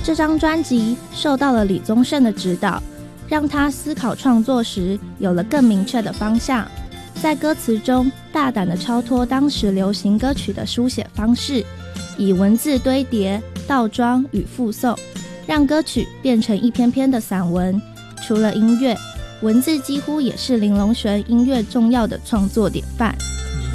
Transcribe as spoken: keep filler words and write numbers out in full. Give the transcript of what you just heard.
这张专辑受到了李宗盛的指导，让他思考创作时有了更明确的方向，在歌词中大胆地超脱当时流行歌曲的书写方式，以文字堆叠、倒装与附送，让歌曲变成一篇篇的散文。除了音乐，文字几乎也是林隆璇音乐重要的创作典范。